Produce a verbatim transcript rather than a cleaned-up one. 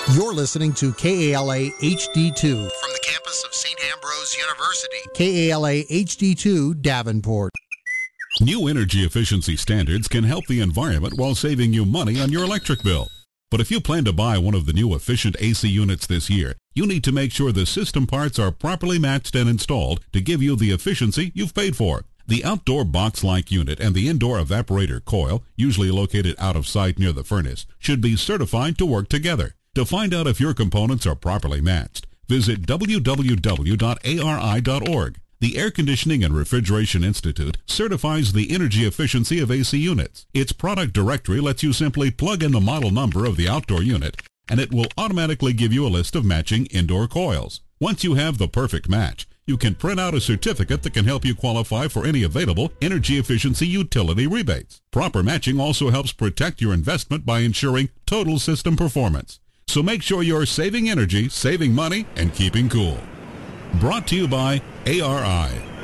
You're listening to K A L A H D two from the campus of Saint Ambrose University. K A L A H D two Davenport. New energy efficiency standards can help the environment while saving you money on your electric bill. But if you plan to buy one of the new efficient A C units this year, you need to make sure the system parts are properly matched and installed to give you the efficiency you've paid for. The outdoor box-like unit and the indoor evaporator coil, usually located out of sight near the furnace, should be certified to work together. To find out if your components are properly matched, visit w w w dot a r i dot org. The Air Conditioning and Refrigeration Institute certifies the energy efficiency of A C units. Its product directory lets you simply plug in the model number of the outdoor unit, and it will automatically give you a list of matching indoor coils. Once you have the perfect match, you can print out a certificate that can help you qualify for any available energy efficiency utility rebates. Proper matching also helps protect your investment by ensuring total system performance. So make sure you're saving energy, saving money, and keeping cool. Brought to you by A R I.